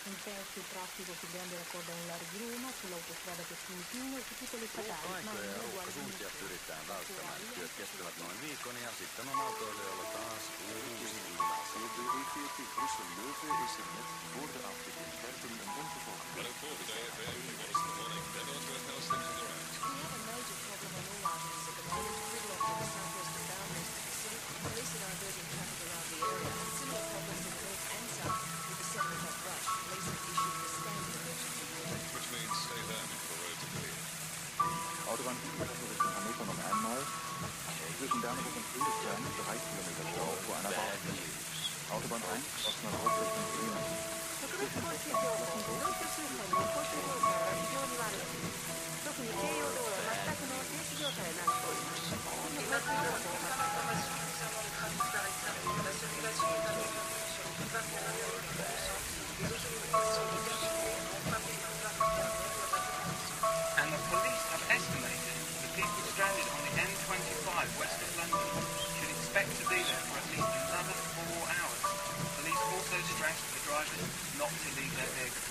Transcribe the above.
un test traffico sul grande raccordo Larg-Roma, sull'autostrada Piozzini-Pingo e su tutte le statali. Aikoja ja ruuhkasuuntia pyritään välttämään. Työt kestävät noin viikon ja sitten on autoilijoilla taas uusi illansa. Op de E14 Brussel-Leuven is er net voor de afrit in Bergen een ongeval gebeurd. We have a major problem on all arteries at the moment. Gridlock on the southwest of boundaries to the city. Police are diverting traffic around the area. Similar problems in the north and south with the 7 o'clock rush. Police have issued a standard emergency warning. Which means stay there until the roads are clear. Autobahnverkehr Richtung Hannover noch einmal. Zwischen Bernburg und Friedrichshain 3 Kilometer Stau vor einer Baustelle. Autobahn 1 Osnabrück Richtung Bremen. 特別交通情報、東京周辺の交通状態は非常に悪く、特に京葉道は全くの停止状態になっております。この交通情報をまた And the police have estimated the people stranded on the M25 west of London should expect to be there for at least another 4 hours. Police also stressed the drivers not to leave their vehicles.